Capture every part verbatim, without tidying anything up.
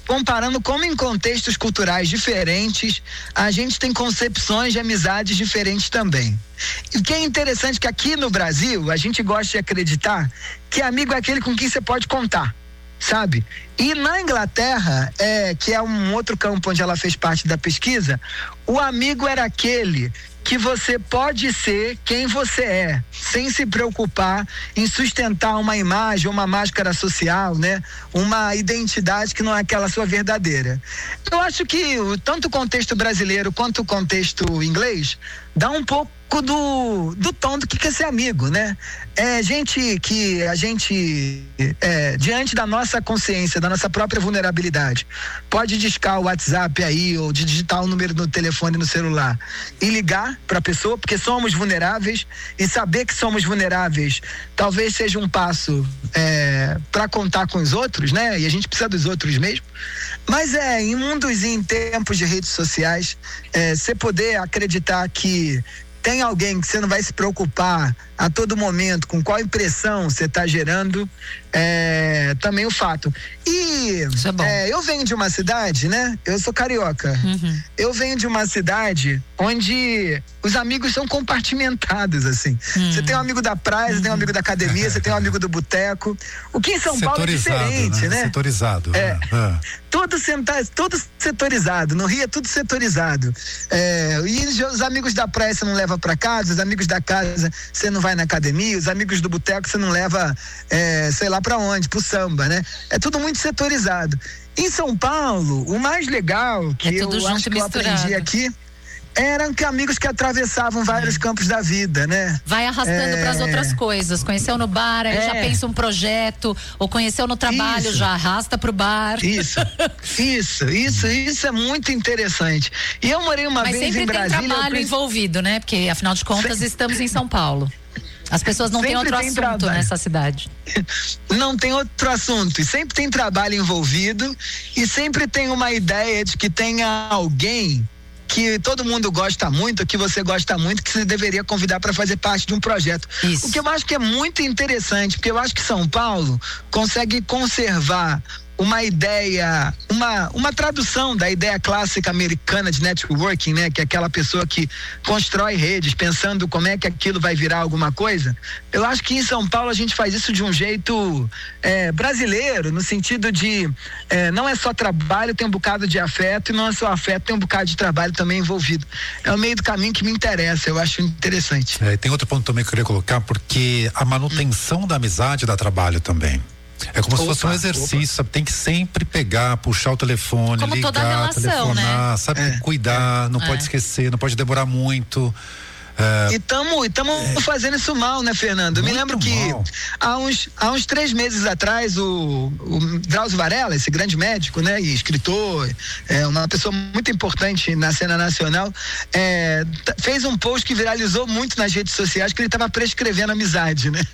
comparando como em contextos culturais diferentes, a gente tem concepções de amizades diferentes também. E o que é interessante é que aqui no Brasil, a gente gosta de acreditar que amigo é aquele com quem você pode contar, sabe? E na Inglaterra, é, que é um outro campo onde ela fez parte da pesquisa, o amigo era aquele que você pode ser quem você é, sem se preocupar em sustentar uma imagem, uma máscara social, né? Uma identidade que não é aquela sua verdadeira. Eu acho que o, tanto o contexto brasileiro quanto o contexto inglês dá um pouco do, do tom do que quer ser amigo, né? É gente que a gente, é, diante da nossa consciência, da nossa própria vulnerabilidade, pode discar o WhatsApp aí, ou digitar o número no telefone, no celular, e ligar para a pessoa, porque somos vulneráveis, e saber que somos vulneráveis talvez seja um passo é, para contar com os outros, né? E a gente precisa dos outros mesmo. Mas é, em mundos e em tempos de redes sociais, é, você poder acreditar que tem alguém que você não vai se preocupar a todo momento com qual impressão você está gerando, é também o fato. E é, eu venho de uma cidade, né? Eu sou carioca. Uhum. Eu venho de uma cidade onde os amigos são compartimentados, assim. Uhum. Você tem um amigo da praia, você uhum. tem um amigo da academia, você tem um amigo do boteco. O que em São Paulo é diferente, né? né? Setorizado. É, ah. Tudo, senta, tudo setorizado. No Rio é tudo setorizado. É, e os amigos da praia você não leva para casa, os amigos da casa você não vai na academia, os amigos do boteco você não leva, é, sei lá para onde, pro samba, né? É tudo muito setorizado. Em São Paulo, o mais legal que é eu acho que eu aprendi aqui eram que amigos que atravessavam vários é. campos da vida, né? Vai arrastando é... para as outras coisas. Conheceu no bar, aí é. já pensa um projeto, ou conheceu no trabalho, isso. já arrasta pro bar. Isso, isso, isso, isso é muito interessante. E eu morei uma Mas vez em Brasília. Mas sempre tem trabalho eu... envolvido, né? Porque afinal de contas sempre... estamos em São Paulo. As pessoas não têm outro assunto trabalho. nessa cidade. Não tem outro assunto. E sempre tem trabalho envolvido e sempre tem uma ideia de que tenha alguém que todo mundo gosta muito, que você gosta muito, que você deveria convidar para fazer parte de um projeto. Isso. O que eu acho que é muito interessante, porque eu acho que São Paulo consegue conservar uma ideia, uma, uma tradução da ideia clássica americana de networking, né? Que é aquela pessoa que constrói redes pensando como é que aquilo vai virar alguma coisa. Eu acho que em São Paulo a gente faz isso de um jeito é, brasileiro, no sentido de é, não é só trabalho, tem um bocado de afeto, e não é só afeto, tem um bocado de trabalho também envolvido. É o meio do caminho que me interessa, eu acho interessante. É, tem outro ponto também que eu queria colocar, porque a manutenção hum. da amizade dá trabalho também. É como opa, se fosse um exercício, sabe? Tem que sempre pegar, puxar o telefone, como ligar, toda relação, telefonar, né? sabe? É, Cuidar, é, não é. pode esquecer, não pode demorar muito. É, e estamos e tamo é, fazendo isso mal, né, Fernando? Eu me lembro que há uns, há uns três meses atrás o, o Drauzio Varela, esse grande médico, né, e escritor, é, uma pessoa muito importante na cena nacional, é, t- fez um post que viralizou muito nas redes sociais, que ele estava prescrevendo amizade, né?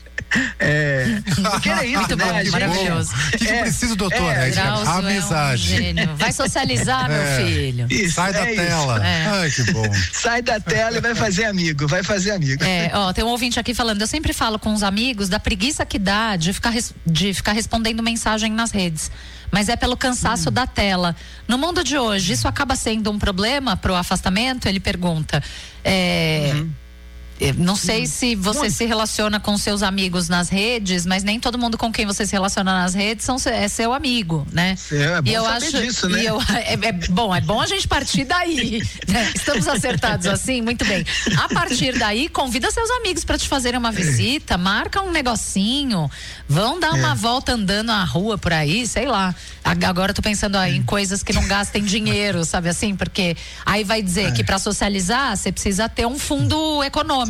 É, porque era isso, muito né? bom, maravilhoso. O que, que é, precisa, doutor? É, é, amizade. É um gênio. Vai socializar, meu é, filho. Isso, sai da é tela. É. Ai, que bom. Sai da tela e vai fazer amigo, vai fazer amigo. É, ó, tem um ouvinte aqui falando, eu sempre falo com os amigos da preguiça que dá de ficar, de ficar respondendo mensagem nas redes. Mas é pelo cansaço hum. da tela. No mundo de hoje, isso acaba sendo um problema pro afastamento? Ele pergunta. É... Uhum. Não sei hum. se você Muito. se relaciona com seus amigos nas redes, mas nem todo mundo com quem você se relaciona nas redes são, é seu amigo, né? É, é bom e eu saber acho, disso, né? E eu, é, é bom, é bom a gente partir daí, né? Estamos acertados assim? Muito bem. A partir daí, convida seus amigos para te fazerem uma visita, é. marca um negocinho, vão dar uma é. volta andando na rua por aí, sei lá. Agora eu tô pensando aí, em coisas que não gastem dinheiro, sabe assim? Porque aí vai dizer é. que para socializar você precisa ter um fundo econômico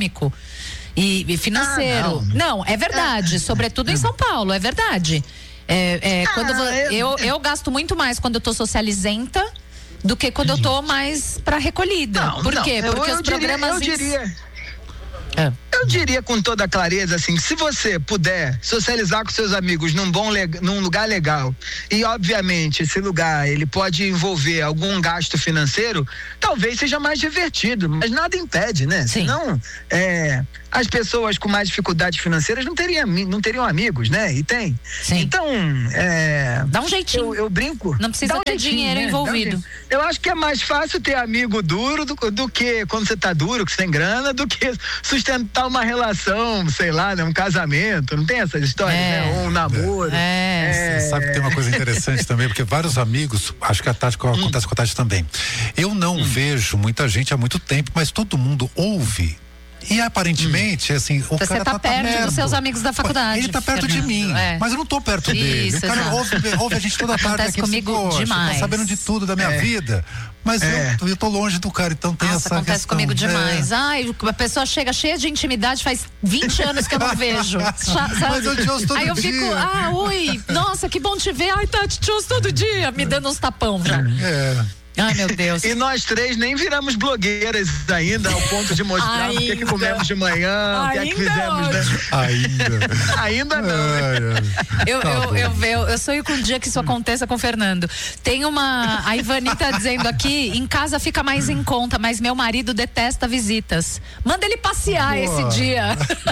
e, e financeiro. Ah, não. não, é verdade, sobretudo em São Paulo, é verdade. É, é, quando ah, eu, eu, eu gasto muito mais quando eu tô socializenta do que quando eu tô mais pra recolhida. Não, Por não, quê? eu, Porque eu os diria, programas... Eu diria... É. Eu diria com toda clareza, assim, se você puder socializar com seus amigos num bom, num lugar legal, e obviamente esse lugar, ele pode envolver algum gasto financeiro, talvez seja mais divertido, mas nada impede, né? Sim. Senão, é, as pessoas com mais dificuldades financeiras não teriam, não teriam amigos, né? E tem. Sim. Então, é, dá um jeitinho. Eu, eu brinco. Não precisa um ter dinheiro, né? envolvido. Um eu acho que é mais fácil ter amigo duro do, do que quando você tá duro, que você tem grana, do que sustentar uma relação, sei lá, né? Um casamento. Não tem essas histórias, é. né? Ou um namoro. É. É. Você sabe que tem uma coisa interessante também, porque vários amigos, acho que a Tati, hum. acontece com a Tati também. Eu não hum. vejo muita gente há muito tempo, mas todo mundo ouve. E aparentemente, hum. assim, o Você cara tá, tá perto, perto dos seus amigos da faculdade. Ele tá perto Fernando. de mim, é. mas eu não tô perto Isso, dele. O cara ouve, ouve a gente toda tarde acontece aqui. comigo assim, demais. Tá sabendo de tudo da minha é. vida. Mas é. eu, eu tô longe do cara, então tem Nossa, essa acontece questão. comigo demais. É. Ai, a pessoa chega cheia de intimidade, faz vinte anos que eu não vejo. Sabe? Mas eu te ouço todo Aí eu dia. fico, ah, oi, nossa, que bom te ver. Ai, Tati, te ouço todo dia, me dando uns tapão já. É. Ai, meu Deus. E nós três nem viramos blogueiras ainda, ao ponto de mostrar o que, que comemos de manhã, o que é que fizemos, né? Ainda. Ainda não. Né? Eu, tá eu, eu, eu, eu sonho com um dia que isso aconteça com o Fernando. Tem uma. A Ivani tá dizendo aqui: em casa fica mais em conta, mas meu marido detesta visitas. Manda ele passear Boa. esse dia.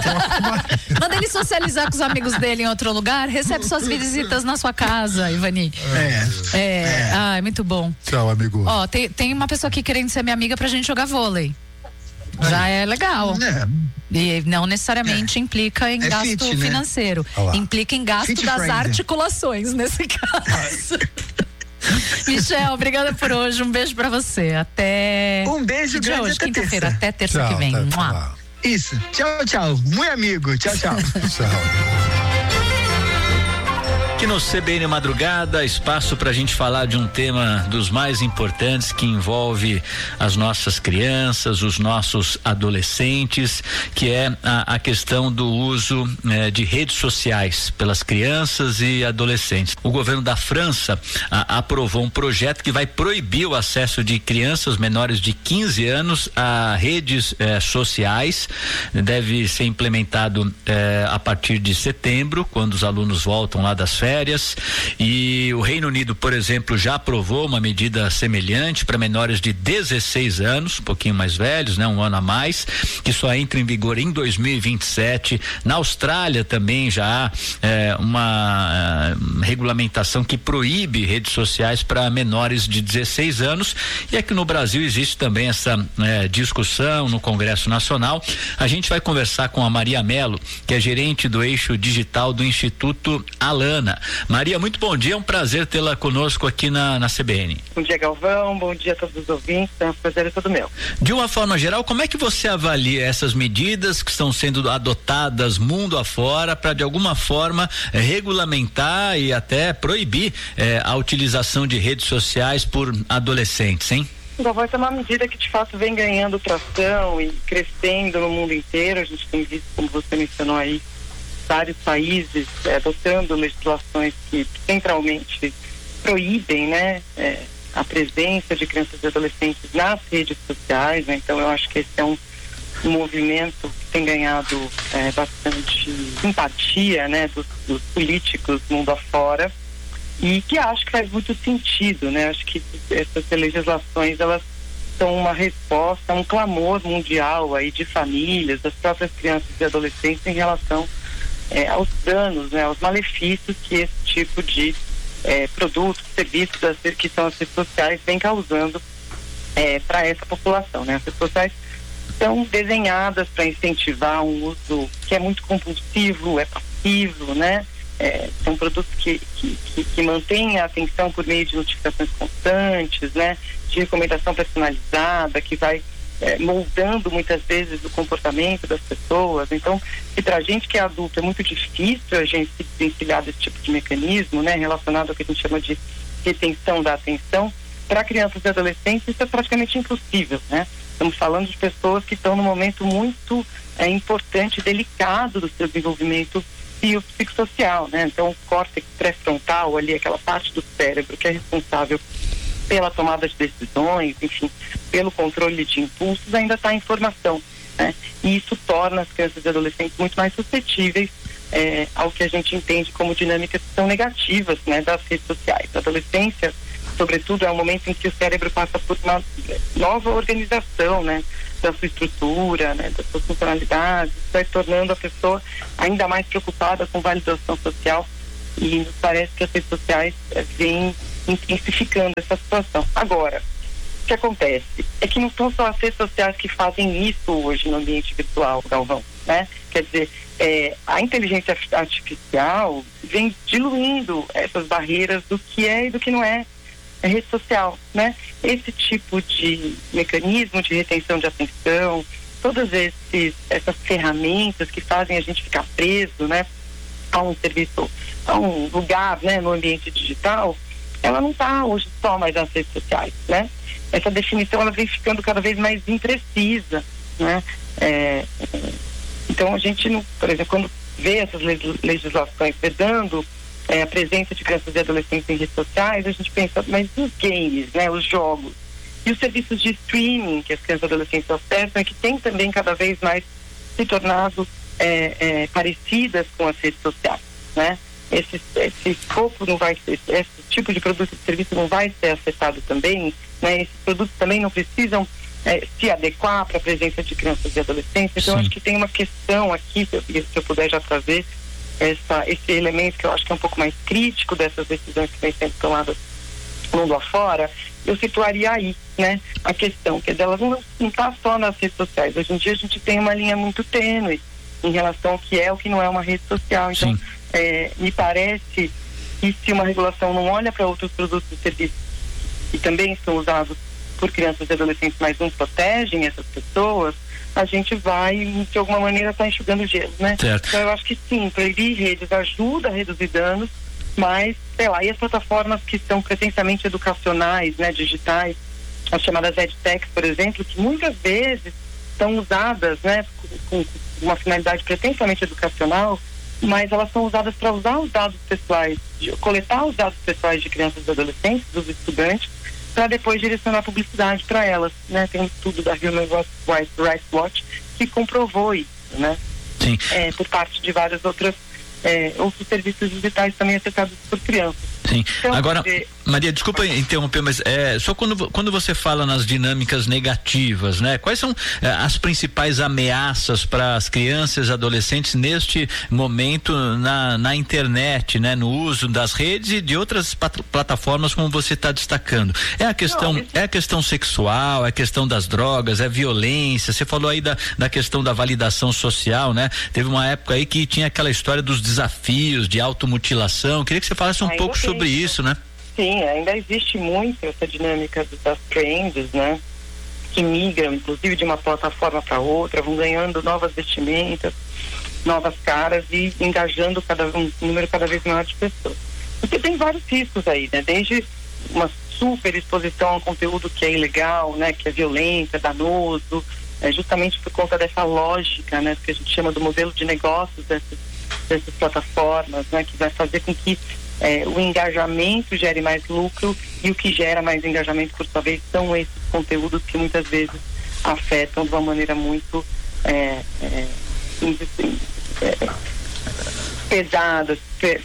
Manda ele socializar com os amigos dele em outro lugar. Recebe suas visitas na sua casa, Ivani. É. É. é. Ai, muito bom. Tchau, amigo. Ó, tem, tem uma pessoa aqui querendo ser minha amiga pra gente jogar vôlei. Já é legal. É. E não necessariamente é. implica em é gasto fit, né? financeiro. Implica em gasto fit das friend. articulações, nesse caso. Michel, obrigada por hoje. Um beijo pra você. Até. Um beijo que grande hoje, até quinta-feira. terça. Até terça tchau, que vem. Tá, Isso. Tchau, tchau. Muito amigo. Tchau, tchau. Tchau. Aqui no C B N Madrugada, espaço para a gente falar de um tema dos mais importantes que envolve as nossas crianças, os nossos adolescentes, que é a, a questão do uso eh, de redes sociais pelas crianças e adolescentes. O governo da França a, aprovou um projeto que vai proibir o acesso de crianças menores de quinze anos a redes eh, sociais. Deve ser implementado eh, a partir de setembro, quando os alunos voltam lá das férias. Férias, e o Reino Unido, por exemplo, já aprovou uma medida semelhante para menores de dezesseis anos, um pouquinho mais velhos, né, um ano a mais, que só entra em vigor em dois mil e vinte e sete. Na Austrália também já há é, uma uh, regulamentação que proíbe redes sociais para menores de dezesseis anos, e aqui no Brasil existe também essa é, discussão no Congresso Nacional. A gente vai conversar com a Maria Mello, que é gerente do eixo digital do Instituto Alana. Maria, muito bom dia, é um prazer tê-la conosco aqui na, na C B N. Bom dia, Galvão, bom dia a todos os ouvintes, é um prazer é todo meu. De uma forma geral, como é que você avalia essas medidas que estão sendo adotadas mundo afora para de alguma forma eh, regulamentar e até proibir eh, a utilização de redes sociais por adolescentes, hein? Galvão, essa é uma medida que de fato vem ganhando tração e crescendo no mundo inteiro. A gente tem visto, como você mencionou aí, vários países é, adotando legislações que centralmente proíbem, né, é, a presença de crianças e adolescentes nas redes sociais, né? Então eu acho que esse é um, um movimento que tem ganhado é, bastante simpatia, né, dos, dos políticos mundo afora, e que acho que faz muito sentido, né? Acho que essas legislações, elas são uma resposta a um clamor mundial aí de famílias, das próprias crianças e adolescentes em relação É, aos danos, né, aos malefícios que esse tipo de é, produtos, serviços que são as redes sociais vem causando é, para essa população, né? As redes sociais são desenhadas para incentivar um uso que é muito compulsivo, é passivo, né? É, são produtos que, que, que, que mantêm a atenção por meio de notificações constantes, né? De recomendação personalizada, que vai É, moldando muitas vezes o comportamento das pessoas. Então, se pra gente que é adulto é muito difícil a gente se desvencilhar desse tipo de mecanismo, né, relacionado ao que a gente chama de retenção da atenção, para crianças e adolescentes isso é praticamente impossível, né? Estamos falando de pessoas que estão num momento muito é, importante, delicado do seu desenvolvimento psicossocial, né? Então, o córtex pré-frontal, ali, aquela parte do cérebro que é responsável pela tomada de decisões, enfim, pelo controle de impulsos, ainda está em formação. né? E isso torna as crianças e adolescentes muito mais suscetíveis é, ao que a gente entende como dinâmicas que são negativas, né, das redes sociais. A adolescência, sobretudo, é o momento em que o cérebro passa por uma nova organização, né, da sua estrutura, né, das suas funcionalidades, vai tornando a pessoa ainda mais preocupada com validação social, e nos parece que as redes sociais é, vêm intensificando essa situação. Agora, o que acontece é que não são só as redes sociais que fazem isso hoje no ambiente virtual, Galvão, né? Quer dizer, é, a inteligência artificial vem diluindo essas barreiras do que é e do que não é a rede social, né? Esse tipo de mecanismo de retenção de atenção, todas esses, essas ferramentas que fazem a gente ficar preso, né, a um serviço, a um lugar, né, no ambiente digital, ela não está hoje só mais nas redes sociais, né? Essa definição ela vem ficando cada vez mais imprecisa, né? É, então a gente, não, por exemplo, quando vê essas legislações vedando é, a presença de crianças e adolescentes em redes sociais, a gente pensa, mas os games, né, os jogos e os serviços de streaming que as crianças e adolescentes acessam e que tem também cada vez mais se tornado é, é, parecidas com as redes sociais, né? Esse, esse escopo não vai ser, esse tipo de produto e serviço não vai ser afetado também, né? Esses produtos também não precisam é, se adequar para a presença de crianças e adolescentes. Então, Sim. acho que tem uma questão aqui, se eu, se eu puder já trazer essa, esse elemento que eu acho que é um pouco mais crítico dessas decisões que vêm sendo tomadas mundo afora, eu situaria aí, né? A questão, que delas não está só nas redes sociais. Hoje em dia a gente tem uma linha muito tênue em relação ao que é o que não é uma rede social. Então, é, me parece que se uma regulação não olha para outros produtos e serviços que também são usados por crianças e adolescentes, mas não protegem essas pessoas, a gente vai, de alguma maneira, estar tá enxugando gelo, né? Certo. Então, eu acho que sim, proibir redes ajuda a reduzir danos, mas, sei lá, e as plataformas que são pretensamente educacionais, né, digitais, as chamadas edtechs, por exemplo, que muitas vezes são usadas, né, com, com uma finalidade pretensamente educacional, mas elas são usadas para usar os dados pessoais, de, coletar os dados pessoais de crianças e adolescentes, dos estudantes, para depois direcionar publicidade para elas, né? Tem um estudo da Human Rights Watch que comprovou isso, né? Sim. É, por parte de várias outras É, outros serviços digitais também afetados por crianças. Sim. Então, Agora, é... Maria, desculpa interromper, mas é, só quando, quando você fala nas dinâmicas negativas, né? Quais são é, as principais ameaças para as crianças e adolescentes neste momento na, na internet, né? No uso das redes e de outras pat- plataformas como você está destacando. É a questão, Não, é a questão sexual, é a questão das drogas, é violência. Você falou aí da, da questão da validação social, né? Teve uma época aí que tinha aquela história dos desafios de automutilação. Queria que você falasse um ainda pouco sobre isso. isso, né? Sim, ainda existe muito essa dinâmica das trends, né? Que migram, inclusive, de uma plataforma para outra, vão ganhando novas vestimentas, novas caras e engajando cada, um número cada vez maior de pessoas. Porque tem vários riscos aí, né? Desde uma super exposição a um conteúdo que é ilegal, né? Que é violento, é danoso, é justamente por conta dessa lógica, né? Que a gente chama do modelo de negócios dessas dessas plataformas, né, que vai fazer com que é, o engajamento gere mais lucro, e o que gera mais engajamento, por sua vez, são esses conteúdos que muitas vezes afetam de uma maneira muito é, é, é, pesada, pe,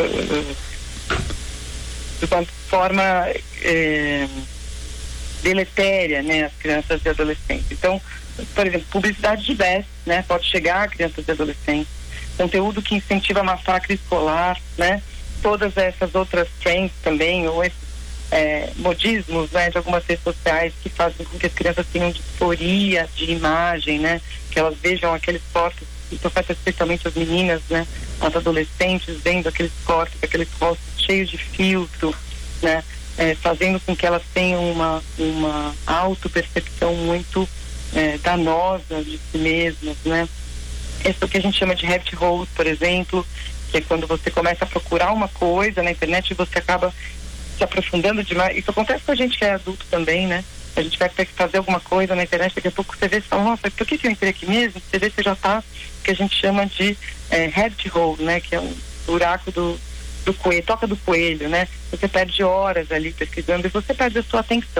de uma forma é, deletéria, né, as crianças e adolescentes. Então, por exemplo, publicidade de best, né, pode chegar a crianças e adolescentes, conteúdo que incentiva massacre escolar, né? Todas essas outras trends também, ou esses é, modismos, né, de algumas redes sociais que fazem com que as crianças tenham disforia de imagem, né? Que elas vejam aqueles cortes, isso afeta especialmente as meninas, né? As adolescentes vendo aqueles cortes, aqueles rostos cheios de filtro, né? É, fazendo com que elas tenham uma, uma autopercepção muito é, danosa de si mesmas, né? Isso que a gente chama de rabbit hole, por exemplo, que é quando você começa a procurar uma coisa na internet e você acaba se aprofundando demais. Isso acontece com a gente que é adulto também, né? A gente vai ter que fazer alguma coisa na internet, daqui a pouco você vê e fala, nossa, por que, que eu entrei aqui mesmo? Você vê que você já está, que a gente chama de é, rabbit hole, né? Que é um buraco do, do coelho, toca do coelho, né? Você perde horas ali pesquisando e você perde a sua atenção.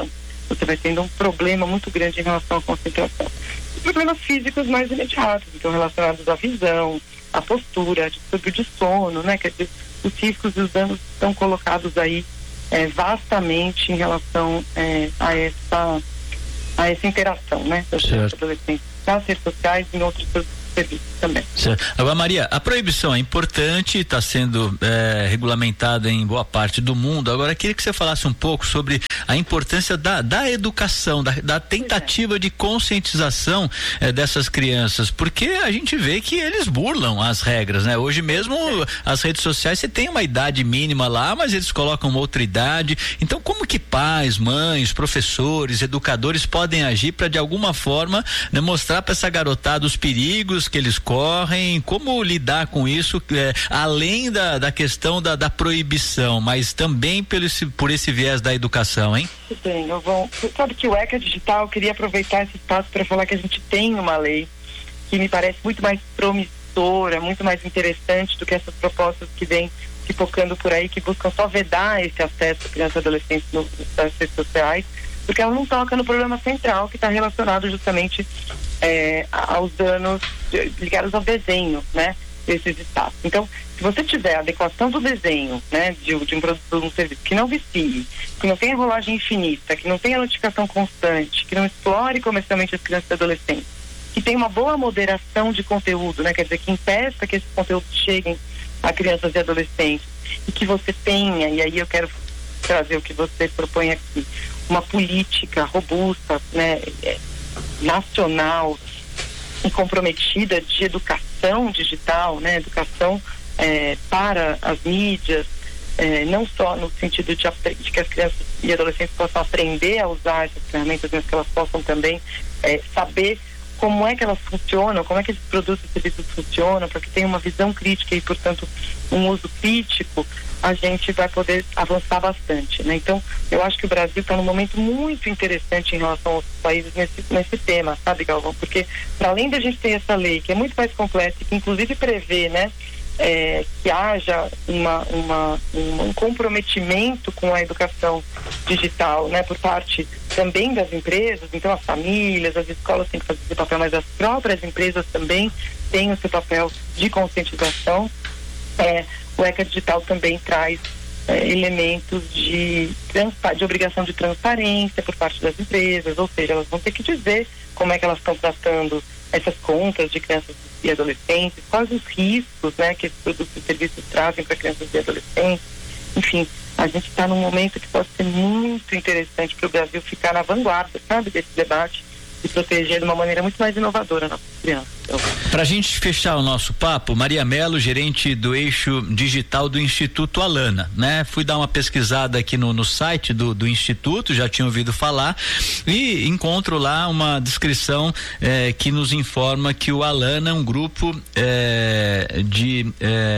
você vai tendo um problema muito grande em relação à concentração. E problemas físicos mais imediatos, então relacionados à visão, à postura, a distúrbio de sono, né? Quer dizer, os riscos e os danos estão colocados aí é, vastamente em relação é, a essa a essa interação, né? Das adolescentes nas redes sociais e em outros serviços também. Certo. Agora, Maria, a proibição é importante, está sendo é, regulamentada em boa parte do mundo. Agora, queria que você falasse um pouco sobre a importância da, da educação, da, da tentativa é. de conscientização é, dessas crianças, porque a gente vê que eles burlam as regras, né? Hoje mesmo é. as redes sociais, você tem uma idade mínima lá, mas eles colocam outra idade. Então, como que pais, mães, professores, educadores podem agir para de alguma forma, né, mostrar para essa garotada os perigos que eles correm, como lidar com isso, é, além da, da questão da, da proibição, mas também pelo esse, por esse viés da educação, hein? Sim, eu vou. Você sabe que o ECA Digital, eu queria aproveitar esse espaço para falar que a gente tem uma lei que me parece muito mais promissora, muito mais interessante do que essas propostas que vêm pipocando por aí, que buscam só vedar esse acesso a crianças e adolescentes nos, nas redes sociais, porque ela não toca no problema central que está relacionado justamente é, aos danos ligados ao desenho, né, desses espaços. Então, se você tiver a adequação do desenho, né, de, de um produto, de um serviço que não vicie, que não tenha rolagem infinita, que não tenha notificação constante, que não explore comercialmente as crianças e adolescentes, que tenha uma boa moderação de conteúdo, né, quer dizer, que impeça que esses conteúdos cheguem a crianças e adolescentes, e que você tenha, e aí eu quero trazer o que você propõe aqui, uma política robusta, né, nacional e comprometida de educação digital, né, educação é, para as mídias, é, não só no sentido de, de que as crianças e adolescentes possam aprender a usar essas ferramentas, mas que elas possam também é, saber como é que elas funcionam, como é que esses produtos e serviços funcionam, para que tenha uma visão crítica e, portanto, um uso crítico, a gente vai poder avançar bastante, né? Então, eu acho que o Brasil está num momento muito interessante em relação aos países nesse, nesse tema, sabe, Galvão? Porque, para além da gente ter essa lei, que é muito mais completa, que inclusive prevê, né, é, que haja uma, uma, um, um comprometimento com a educação digital, né, por parte também das empresas, então as famílias, as escolas têm que fazer esse papel, mas as próprias empresas também têm o seu papel de conscientização. É, o ECA Digital também traz é, elementos de, de obrigação de transparência por parte das empresas, ou seja, elas vão ter que dizer como é que elas estão tratando essas contas de crianças e adolescentes, quais os riscos, né, que esses produtos e serviços trazem para crianças e adolescentes. Enfim, a gente está num momento que pode ser muito interessante para o Brasil ficar na vanguarda, sabe, desse debate e proteger de uma maneira muito mais inovadora a nossa criança. Então, para a gente fechar o nosso papo, Maria Mello, gerente do eixo digital do Instituto Alana, né? Fui dar uma pesquisada aqui no, no site do, do Instituto, já tinha ouvido falar, e encontro lá uma descrição eh, que nos informa que o Alana é um grupo eh, de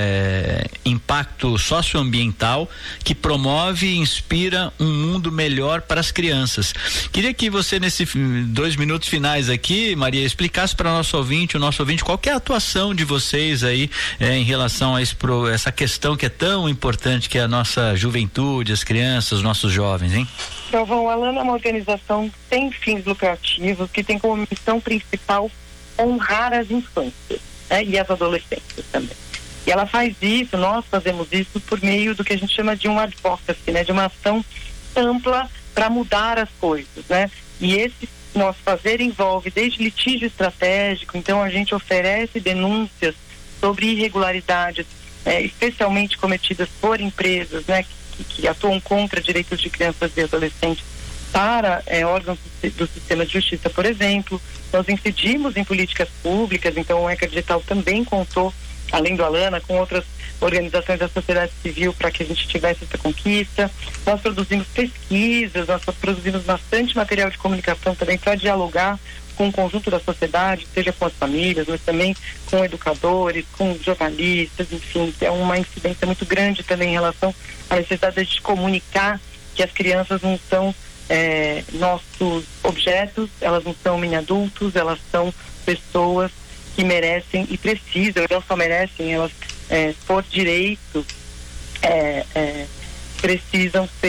eh, impacto socioambiental que promove e inspira um mundo melhor para as crianças. Queria que você, nesses dois minutos finais aqui, Maria, explicasse para nosso ouvinte, o nosso ouvinte, qual que é a atuação de vocês aí eh, em relação a esse, pro, essa questão que é tão importante, que é a nossa juventude, as crianças, os nossos jovens, hein? Galvão, a Alana é uma organização sem fins lucrativos que tem como missão principal honrar as infâncias, né, e as adolescências também. E ela faz isso, nós fazemos isso por meio do que a gente chama de um advocacy, né, de uma ação ampla para mudar as coisas, né? E esse nosso fazer envolve desde litígio estratégico, então a gente oferece denúncias sobre irregularidades, é, especialmente cometidas por empresas, né, que, que atuam contra direitos de crianças e adolescentes, para é, órgãos do, do sistema de justiça, por exemplo. Nós incidimos em políticas públicas, então o ECA Digital também contou, além do Alana, com outras organizações da sociedade civil para que a gente tivesse essa conquista. Nós produzimos pesquisas, nós produzimos bastante material de comunicação também para dialogar com o conjunto da sociedade, seja com as famílias, mas também com educadores, com jornalistas, enfim, é uma incidência muito grande também em relação à necessidade de comunicar que as crianças não são é, nossos objetos, elas não são mini-adultos, elas são pessoas que merecem e precisam, não só merecem, elas É, por direito, é, é, precisam ser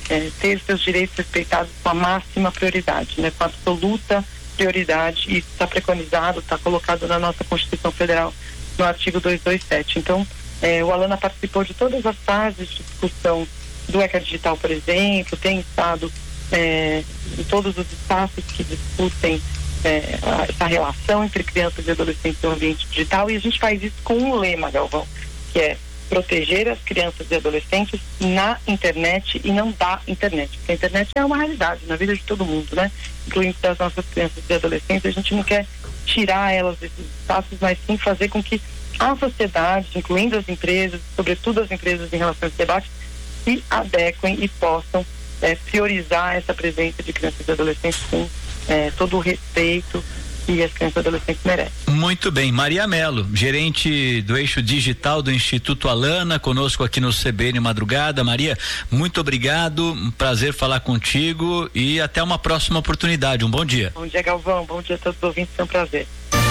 é, ter seus direitos respeitados com a máxima prioridade, né, com a absoluta prioridade. Isso está preconizado, está colocado na nossa Constituição Federal no artigo duzentos e vinte e sete. Então, é, o Alana participou de todas as fases de discussão do ECA Digital, por exemplo, tem estado é, em todos os espaços que discutem é, a, essa relação entre crianças e adolescentes no ambiente digital, e a gente faz isso com um lema, Galvão, que é proteger as crianças e adolescentes na internet e não da internet, porque a internet é uma realidade na vida de todo mundo, né? Incluindo das nossas crianças e adolescentes. A gente não quer tirar elas desses espaços, mas sim fazer com que a sociedade, incluindo as empresas, sobretudo as empresas em relação a esse debate, se adequem e possam é, priorizar essa presença de crianças e adolescentes com é, todo o respeito que as crianças e adolescentes merecem. Muito bem, Maria Mello, gerente do eixo digital do Instituto Alana, conosco aqui no C B N Madrugada. Maria, muito obrigado, um prazer falar contigo e até uma próxima oportunidade. Um bom dia. Bom dia, Galvão, bom dia a todos os ouvintes, é um prazer.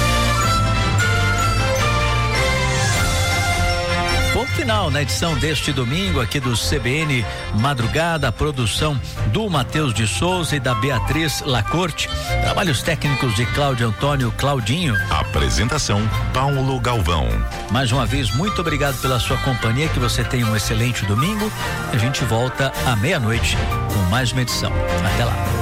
Ponto final na edição deste domingo aqui do C B N Madrugada, a produção do Matheus de Souza e da Beatriz Lacorte, trabalhos técnicos de Cláudio Antônio Claudinho. Apresentação Paulo Galvão. Mais uma vez, muito obrigado pela sua companhia, que você tenha um excelente domingo. A gente volta à meia-noite com mais uma edição. Até lá.